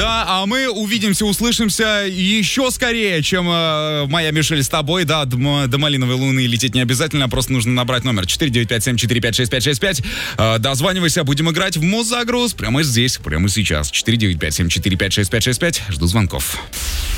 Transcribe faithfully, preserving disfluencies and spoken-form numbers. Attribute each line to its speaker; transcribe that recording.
Speaker 1: Да, а мы увидимся, услышимся еще скорее, чем э, моя Мишель с тобой. Да, до, до малиновой луны лететь не обязательно, просто нужно набрать номер четыре девять пять семь четыре пять шесть пять шесть пять. Э, дозванивайся, будем играть в Музагруз прямо здесь, прямо сейчас. четыре девять пять семь четыре пять шесть пять шесть пять. Жду звонков.